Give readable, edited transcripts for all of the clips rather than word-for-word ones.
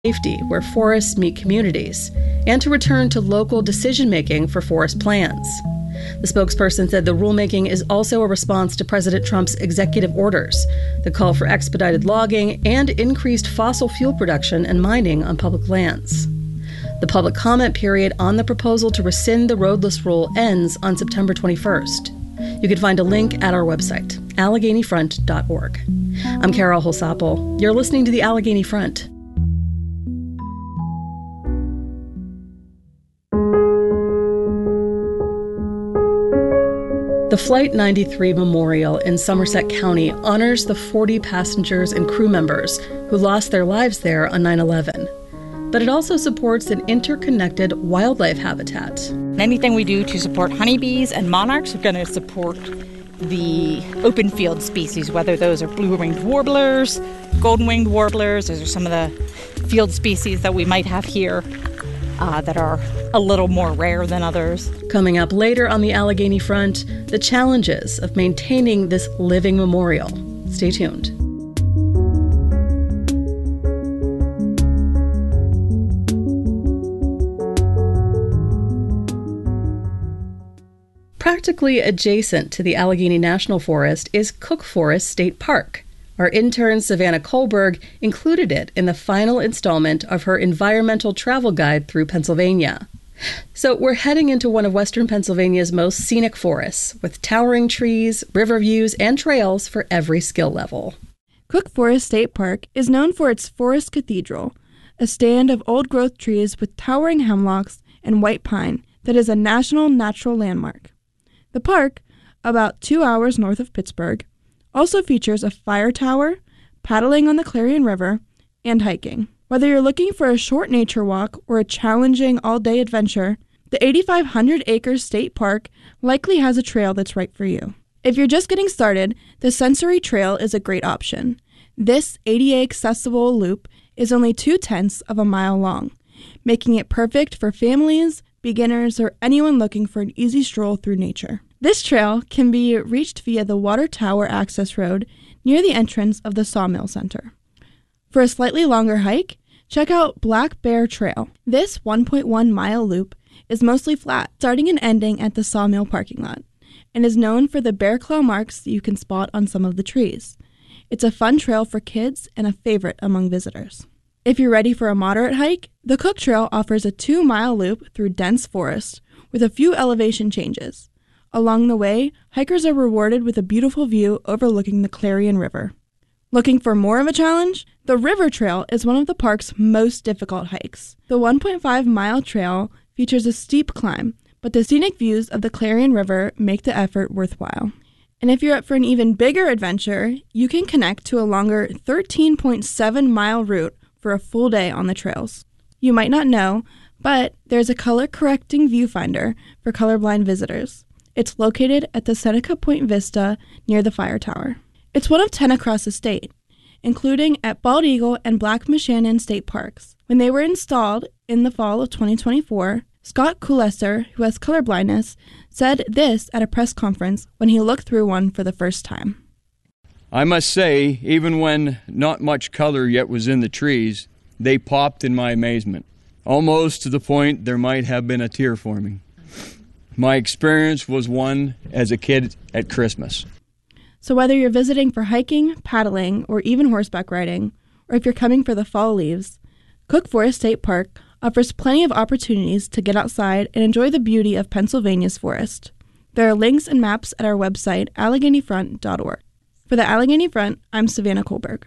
safety where forests meet communities, and to return to local decision-making for forest plans. The spokesperson said the rulemaking is also a response to President Trump's executive orders that call for expedited logging and increased fossil fuel production and mining on public lands. The public comment period on the proposal to rescind the roadless rule ends on September 21st. You can find a link at our website, AlleghenyFront.org. I'm Carol Holsapple. You're listening to the Allegheny Front. The Flight 93 Memorial in Somerset County honors the 40 passengers and crew members who lost their lives there on 9/11. But it also supports an interconnected wildlife habitat. Anything we do to support honeybees and monarchs, we're going to support the open field species, whether those are blue-winged warblers, golden-winged warblers. Those are some of the field species that we might have here that are a little more rare than others. Coming up later on the Allegheny Front, the challenges of maintaining this living memorial. Stay tuned. Practically adjacent to the Allegheny National Forest is Cook Forest State Park. Our intern, Savannah Kohlberg, included it in the final installment of her environmental travel guide through Pennsylvania. So we're heading into one of Western Pennsylvania's most scenic forests, with towering trees, river views, and trails for every skill level. Cook Forest State Park is known for its Forest Cathedral, a stand of old-growth trees with towering hemlocks and white pine that is a national natural landmark. The park, about 2 hours north of Pittsburgh, also features a fire tower, paddling on the Clarion River, and hiking. Whether you're looking for a short nature walk or a challenging all-day adventure, the 8,500-acre state park likely has a trail that's right for you. If you're just getting started, the Sensory Trail is a great option. This ADA-accessible loop is only 0.2 of a mile long, making it perfect for families, beginners, or anyone looking for an easy stroll through nature. This trail can be reached via the Water Tower Access Road near the entrance of the Sawmill Center. For a slightly longer hike, check out Black Bear Trail. This 1.1-mile loop is mostly flat, starting and ending at the Sawmill parking lot, and is known for the bear claw marks that you can spot on some of the trees. It's a fun trail for kids and a favorite among visitors. If you're ready for a moderate hike, the Cook Trail offers a 2-mile loop through dense forest with a few elevation changes. Along the way, hikers are rewarded with a beautiful view overlooking the Clarion River. Looking for more of a challenge? The River Trail is one of the park's most difficult hikes. The 1.5-mile trail features a steep climb, but the scenic views of the Clarion River make the effort worthwhile. And if you're up for an even bigger adventure, you can connect to a longer 13.7-mile route for a full day on the trails. You might not know, but there's a color-correcting viewfinder for colorblind visitors. It's located at the Seneca Point Vista near the fire tower. It's one of 10 across the state, including at Bald Eagle and Black Moshannon State Parks. When they were installed in the fall of 2024, Scott Kulesser, who has colorblindness, said this at a press conference when he looked through one for the first time. I must say, even when not much color yet was in the trees, they popped in my amazement, almost to the point there might have been a tear forming. My experience was one as a kid at Christmas. So whether you're visiting for hiking, paddling, or even horseback riding, or if you're coming for the fall leaves, Cook Forest State Park offers plenty of opportunities to get outside and enjoy the beauty of Pennsylvania's forest. There are links and maps at our website, AlleghenyFront.org. For the Allegheny Front, I'm Savannah Kohlberg.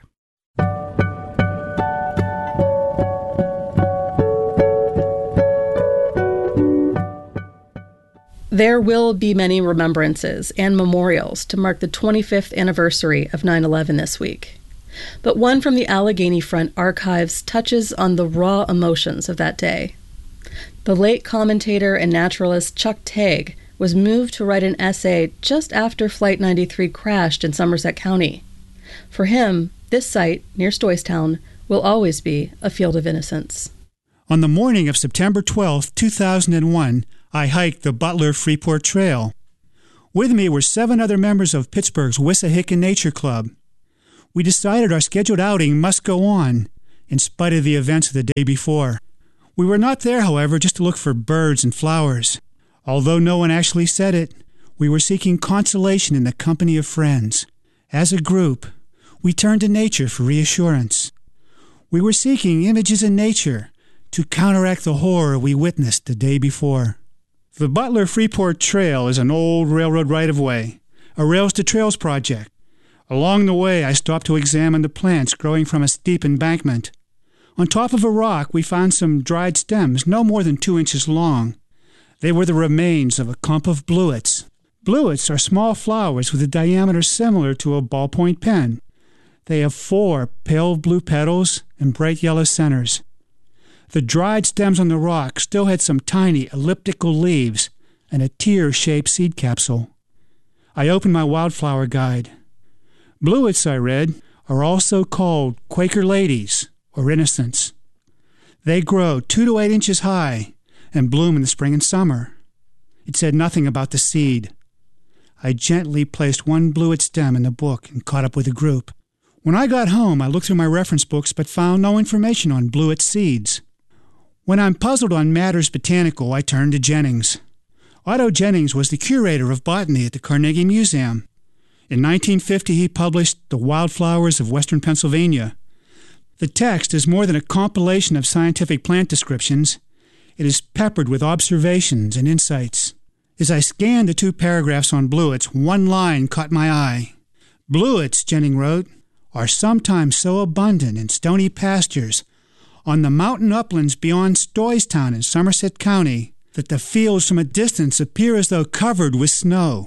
There will be many remembrances and memorials to mark the 25th anniversary of 9/11 this week. But one from the Allegheny Front archives touches on the raw emotions of that day. The late commentator and naturalist Chuck Tague was moved to write an essay just after Flight 93 crashed in Somerset County. For him, this site, near Stoystown, will always be a field of innocence. On the morning of September 12, 2001, I hiked the Butler-Freeport Trail. With me were 7 other members of Pittsburgh's Wissahickon Nature Club. We decided our scheduled outing must go on, in spite of the events of the day before. We were not there, however, just to look for birds and flowers. Although no one actually said it, we were seeking consolation in the company of friends. As a group, we turned to nature for reassurance. We were seeking images in nature to counteract the horror we witnessed the day before. The Butler-Freeport Trail is an old railroad right-of-way, a rails-to-trails project. Along the way, I stopped to examine the plants growing from a steep embankment. On top of a rock, we found some dried stems no more than 2 inches long. They were the remains of a clump of bluets. Bluets are small flowers with a diameter similar to a ballpoint pen. They have 4 pale blue petals and bright yellow centers. The dried stems on the rock still had some tiny elliptical leaves and a tear-shaped seed capsule. I opened my wildflower guide. Bluets, I read, are also called Quaker ladies or innocents. They grow 2 to 8 inches high and bloom in the spring and summer. It said nothing about the seed. I gently placed one bluet stem in the book and caught up with the group. When I got home, I looked through my reference books but found no information on bluet seeds. When I'm puzzled on matters botanical, I turn to Jennings. Otto Jennings was the curator of botany at the Carnegie Museum. In 1950, he published The Wildflowers of Western Pennsylvania. The text is more than a compilation of scientific plant descriptions. It is peppered with observations and insights. As I scanned the 2 paragraphs on bluets, one line caught my eye. Bluets, Jennings wrote, are sometimes so abundant in stony pastures on the mountain uplands beyond Stoystown in Somerset County that the fields from a distance appear as though covered with snow.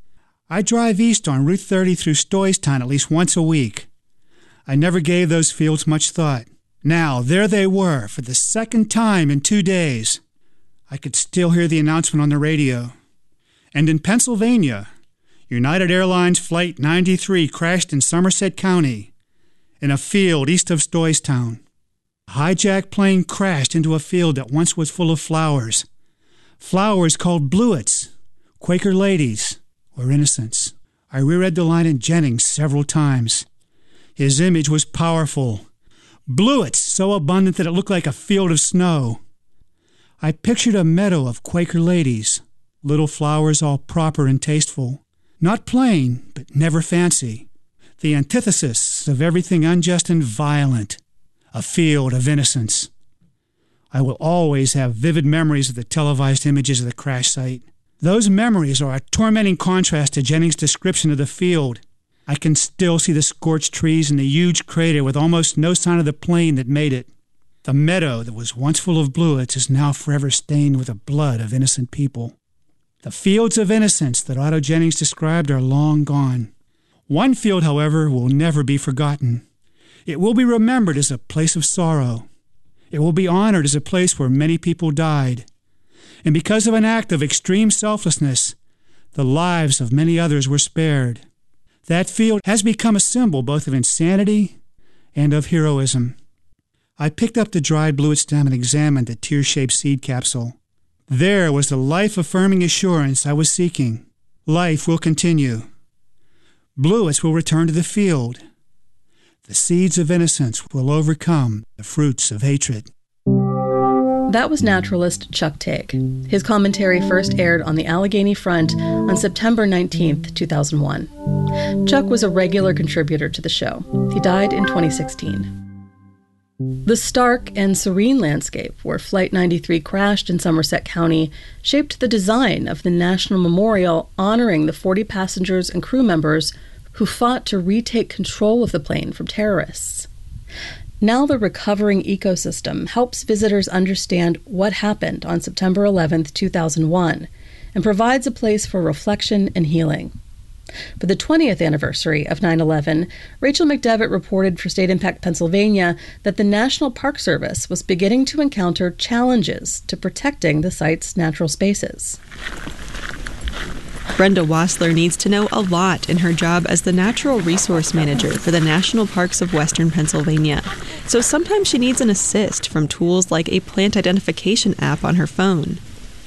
I drive east on Route 30 through Stoystown at least once a week. I never gave those fields much thought. Now, there they were for the second time in 2 days. I could still hear the announcement on the radio. And in Pennsylvania, United Airlines Flight 93 crashed in Somerset County, in a field east of Stoystown. A hijacked plane crashed into a field that once was full of flowers. Flowers called bluets, Quaker ladies, or innocents. I reread the line in Jennings several times. His image was powerful. Bluets so abundant that it looked like a field of snow. I pictured a meadow of Quaker ladies, little flowers all proper and tasteful, not plain, but never fancy, the antithesis of everything unjust and violent, a field of innocence. I will always have vivid memories of the televised images of the crash site. Those memories are a tormenting contrast to Jennings' description of the field. I can still see the scorched trees and the huge crater with almost no sign of the plane that made it. The meadow that was once full of bluets is now forever stained with the blood of innocent people. The fields of innocence that Otto Jennings described are long gone. One field, however, will never be forgotten. It will be remembered as a place of sorrow. It will be honored as a place where many people died. And because of an act of extreme selflessness, the lives of many others were spared. That field has become a symbol both of insanity and of heroism. I picked up the dried bluet stem and examined the tear-shaped seed capsule. There was the life-affirming assurance I was seeking. Life will continue. Bluets will return to the field. The seeds of innocence will overcome the fruits of hatred. That was naturalist Chuck Tague. His commentary first aired on the Allegheny Front on September 19, 2001. Chuck was a regular contributor to the show. He died in 2016. The stark and serene landscape where Flight 93 crashed in Somerset County shaped the design of the National Memorial honoring the 40 passengers and crew members who fought to retake control of the plane from terrorists. Now the recovering ecosystem helps visitors understand what happened on September 11, 2001, and provides a place for reflection and healing. For the 20th anniversary of 9/11, Rachel McDevitt reported for State Impact Pennsylvania that the National Park Service was beginning to encounter challenges to protecting the site's natural spaces. Brenda Wassler needs to know a lot in her job as the Natural Resource Manager for the National Parks of Western Pennsylvania. So sometimes she needs an assist from tools like a plant identification app on her phone.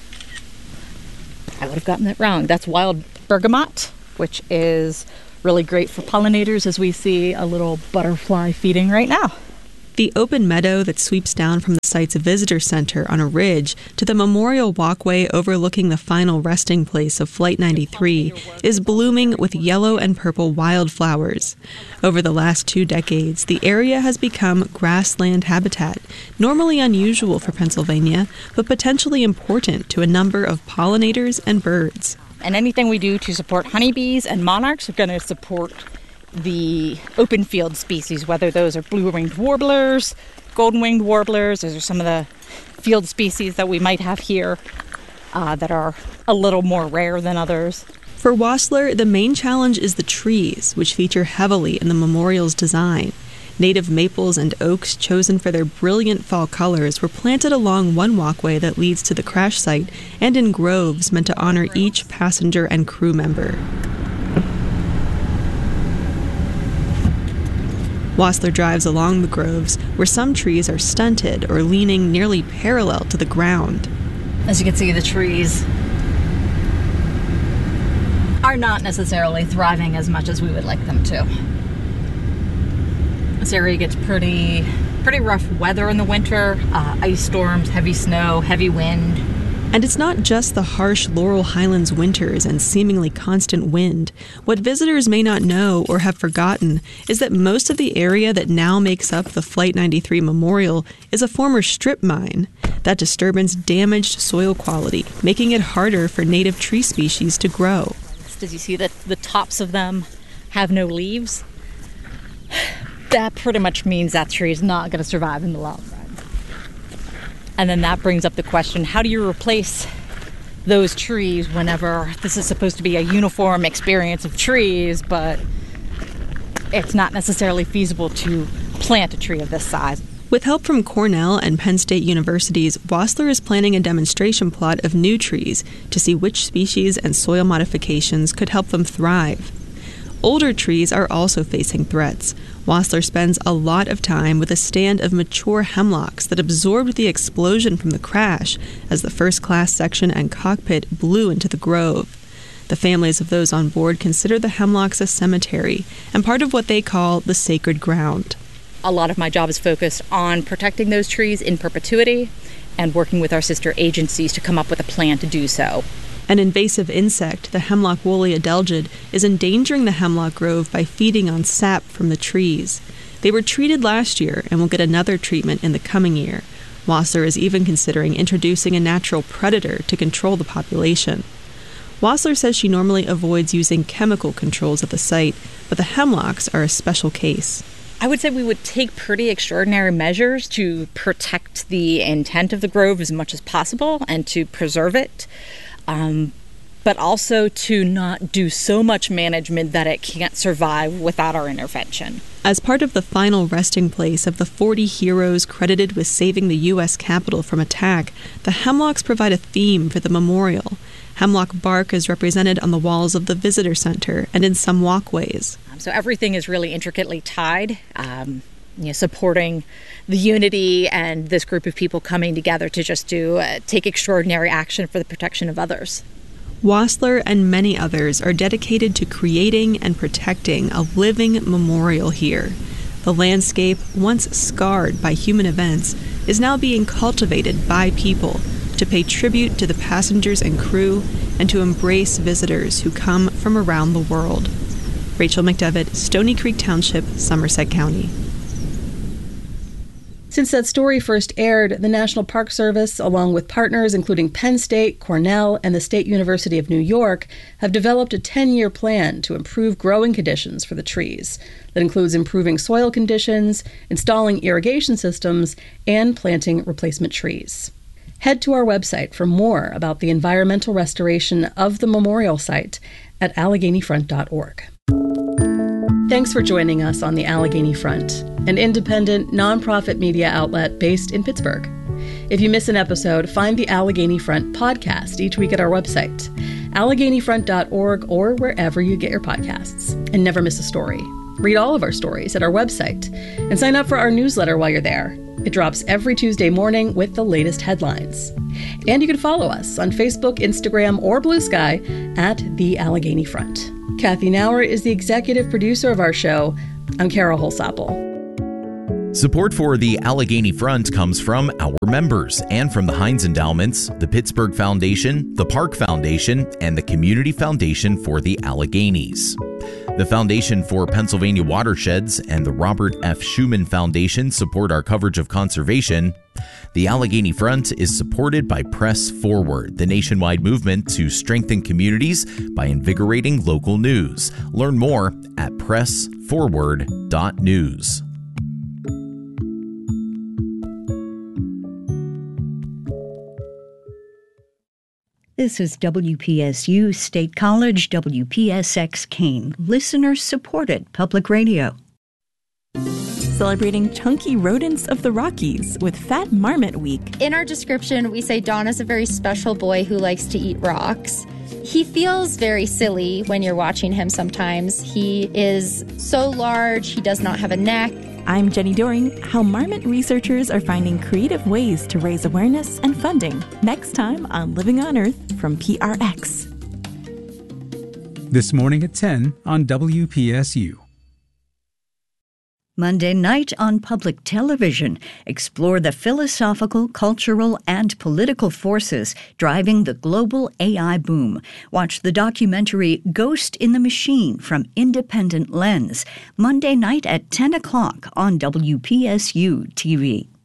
I would have gotten that wrong. That's wild bergamot, which is really great for pollinators, as we see a little butterfly feeding right now. The open meadow that sweeps down from the site's visitor center on a ridge to the memorial walkway overlooking the final resting place of Flight 93 is blooming with yellow and purple wildflowers. Over the last 2 decades, the area has become grassland habitat, normally unusual for Pennsylvania, but potentially important to a number of pollinators and birds. And anything we do to support honeybees and monarchs are going to support the open field species, whether those are blue-winged warblers, golden-winged warblers. Those are some of the field species that we might have here that are a little more rare than others. For Wassler, the main challenge is the trees, which feature heavily in the memorial's design. Native maples and oaks chosen for their brilliant fall colors were planted along one walkway that leads to the crash site and in groves meant to honor each passenger and crew member. Wassler drives along the groves, where some trees are stunted or leaning nearly parallel to the ground. As you can see, the trees are not necessarily thriving as much as we would like them to. This area gets pretty rough weather in the winter, ice storms, heavy snow, heavy wind. And it's not just the harsh Laurel Highlands winters and seemingly constant wind. What visitors may not know or have forgotten is that most of the area that now makes up the Flight 93 Memorial is a former strip mine. That disturbance damaged soil quality, making it harder for native tree species to grow. As you see that the tops of them have no leaves, that pretty much means that tree is not going to survive in the long run. And then that brings up the question, how do you replace those trees whenever this is supposed to be a uniform experience of trees, but it's not necessarily feasible to plant a tree of this size? With help from Cornell and Penn State Universities, Wassler is planning a demonstration plot of new trees to see which species and soil modifications could help them thrive. Older trees are also facing threats. Wassler spends a lot of time with a stand of mature hemlocks that absorbed the explosion from the crash as the first-class section and cockpit blew into the grove. The families of those on board consider the hemlocks a cemetery and part of what they call the sacred ground. A lot of my job is focused on protecting those trees in perpetuity and working with our sister agencies to come up with a plan to do so. An invasive insect, the hemlock woolly adelgid, is endangering the hemlock grove by feeding on sap from the trees. They were treated last year and will get another treatment in the coming year. Wassler is even considering introducing a natural predator to control the population. Wassler says she normally avoids using chemical controls at the site, but the hemlocks are a special case. I would say we would take pretty extraordinary measures to protect the intent of the grove as much as possible and to preserve it. But also to not do so much management that it can't survive without our intervention. As part of the final resting place of the 40 heroes credited with saving the U.S. Capitol from attack, the hemlocks provide a theme for the memorial. Hemlock bark is represented on the walls of the visitor center and in some walkways. So everything is really intricately tied, supporting the unity and this group of people coming together to just take extraordinary action for the protection of others. Wassler and many others are dedicated to creating and protecting a living memorial here. The landscape, once scarred by human events, is now being cultivated by people to pay tribute to the passengers and crew and to embrace visitors who come from around the world. Rachel McDevitt, Stony Creek Township, Somerset County. Since that story first aired, the National Park Service, along with partners including Penn State, Cornell, and the State University of New York, have developed a 10-year plan to improve growing conditions for the trees. That includes improving soil conditions, installing irrigation systems, and planting replacement trees. Head to our website for more about the environmental restoration of the memorial site at AlleghenyFront.org. Thanks for joining us on the Allegheny Front, an independent, nonprofit media outlet based in Pittsburgh. If you miss an episode, find the Allegheny Front podcast each week at our website, AlleghenyFront.org, or wherever you get your podcasts. And never miss a story. Read all of our stories at our website, and sign up for our newsletter while you're there. It drops every Tuesday morning with the latest headlines. And you can follow us on Facebook, Instagram, or Blue Sky at The Allegheny Front. Kathy Nauer is the executive producer of our show. I'm Carol Holsapple. Support for the Allegheny Front comes from our members and from the Heinz Endowments, the Pittsburgh Foundation, the Park Foundation, and the Community Foundation for the Alleghenies. The Foundation for Pennsylvania Watersheds and the Robert F. Schuman Foundation support our coverage of conservation. The Allegheny Front is supported by Press Forward, the nationwide movement to strengthen communities by invigorating local news. Learn more at pressforward.news. This is WPSU State College, WPSX Keene, listener-supported public radio. Celebrating chunky rodents of the Rockies with Fat Marmot Week. In our description, we say Don is a very special boy who likes to eat rocks. He feels very silly when you're watching him sometimes. He is so large, he does not have a neck. I'm Jenny Doring. How marmot researchers are finding creative ways to raise awareness and funding. Next time on Living on Earth from PRX. This morning at 10 on WPSU. Monday night on public television, explore the philosophical, cultural, and political forces driving the global AI boom. Watch the documentary Ghost in the Machine from Independent Lens, Monday night at 10 o'clock on WPSU TV.